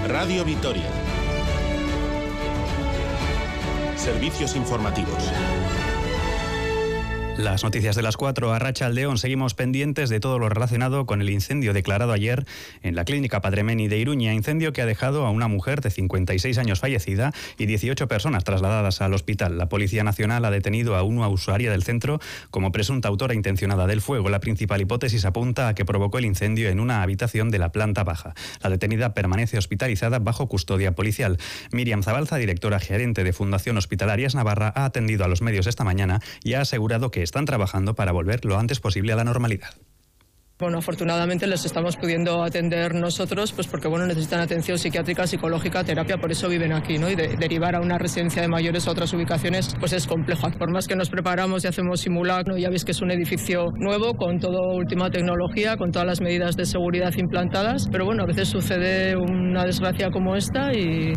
Radio Vitoria. Servicios informativos. Las noticias de las 4 a Arratsaldeon. Seguimos pendientes de todo lo relacionado con el incendio declarado ayer en la clínica Padre Meni de Iruña. Incendio que ha dejado a una mujer de 56 años fallecida y 18 personas trasladadas al hospital. La Policía Nacional ha detenido a una usuaria del centro como presunta autora intencionada del fuego. La principal hipótesis apunta a que provocó el incendio en una habitación de la planta baja. La detenida permanece hospitalizada bajo custodia policial. Miriam Zabalza, directora gerente de Fundación Hospitalarias Navarra, ha atendido a los medios esta mañana y ha asegurado que están trabajando para volver lo antes posible a la normalidad. Bueno, afortunadamente les estamos pudiendo atender nosotros, pues porque necesitan atención psiquiátrica, psicológica, terapia, por eso viven aquí, ¿no? Y derivar a una residencia de mayores a otras ubicaciones, pues es complejo. Por más que nos preparamos y hacemos simulacro, ya veis que es un edificio nuevo, con toda última tecnología, con todas las medidas de seguridad implantadas, pero bueno, a veces sucede una desgracia como esta y...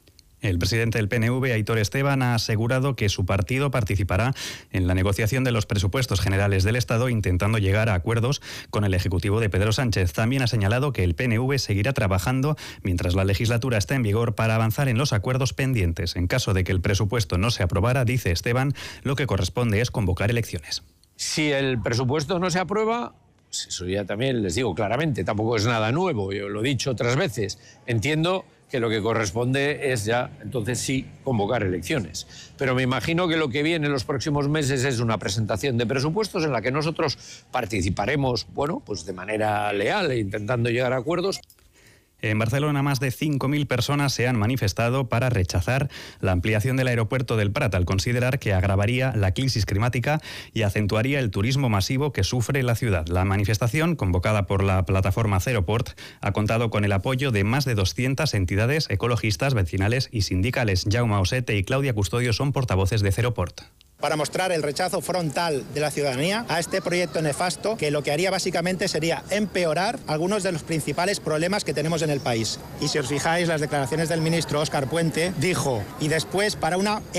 El presidente del PNV, Aitor Esteban, ha asegurado que su partido participará en la negociación de los presupuestos generales del Estado, intentando llegar a acuerdos con el Ejecutivo de Pedro Sánchez. También ha señalado que el PNV seguirá trabajando mientras la legislatura está en vigor para avanzar en los acuerdos pendientes. En caso de que el presupuesto no se aprobara, dice Esteban, lo que corresponde es convocar elecciones. Si el presupuesto no se aprueba, pues eso ya también les digo claramente, tampoco es nada nuevo, yo lo he dicho otras veces, entiendo que lo que corresponde es ya, entonces sí, convocar elecciones. Pero me imagino que lo que viene en los próximos meses es una presentación de presupuestos en la que nosotros participaremos, bueno, pues de manera leal e intentando llegar a acuerdos. En Barcelona, más de 5.000 personas se han manifestado para rechazar la ampliación del aeropuerto del Prat, al considerar que agravaría la crisis climática y acentuaría el turismo masivo que sufre la ciudad. La manifestación, convocada por la plataforma Zeroport, ha contado con el apoyo de más de 200 entidades ecologistas, vecinales y sindicales. Jaume Osete y Claudia Custodio son portavoces de Zeroport. Para mostrar el rechazo frontal de la ciudadanía a este proyecto nefasto, que lo que haría básicamente sería empeorar algunos de los principales problemas que tenemos en el país. Y si os fijáis, las declaraciones del ministro Óscar Puente dijo, y después para una